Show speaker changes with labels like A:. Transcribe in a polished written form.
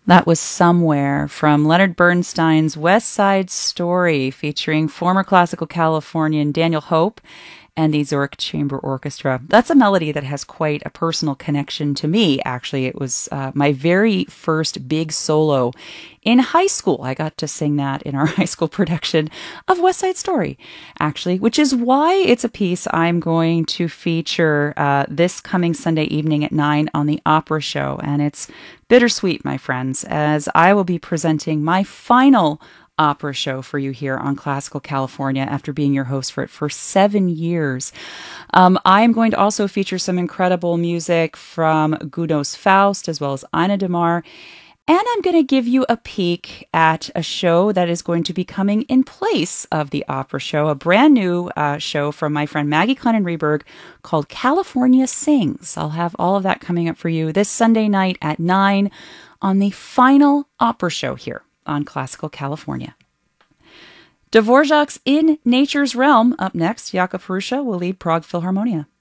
A: That was Somewhere from Leonard Bernstein's West Side Story, featuring former classical Californian Daniel Hope and the Zurich Chamber Orchestra. That's a melody that has quite a personal connection to me, actually. It was my very first big solo in high school. I got to sing that in our high school production of West Side Story, actually, which is why it's a piece I'm going to feature this coming Sunday evening at 9 on the Opera Show. And it's bittersweet, my friends, as I will be presenting my final opera show for you here on Classical California after being your host for it for 7 years. I am going to also feature some incredible music from Gounod's Faust as well as Ina Damar. And I'm going to give you a peek at a show that is going to be coming in place of the opera show, a brand new show from my friend Maggie Clennon Reberg called California Sings. I'll have all of that coming up for you this Sunday night at 9 on the final opera show here on Classical California. Dvorak's In Nature's Realm. Up next, Jakub Hrusha will lead Prague Philharmonia.